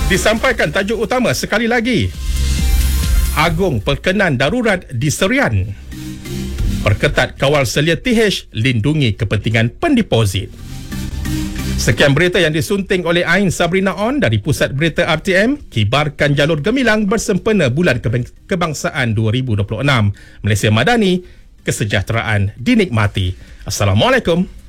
Disampaikan tajuk utama sekali lagi. Agung perkenan darurat di Serian. Perketat kawal selia TH, lindungi kepentingan pendeposit. Sekian berita yang disunting oleh Ain Sabrina On dari Pusat Berita RTM. Kibarkan jalur gemilang bersempena Bulan Kebangsaan 2026. Malaysia Madani, kesejahteraan dinikmati. Assalamualaikum.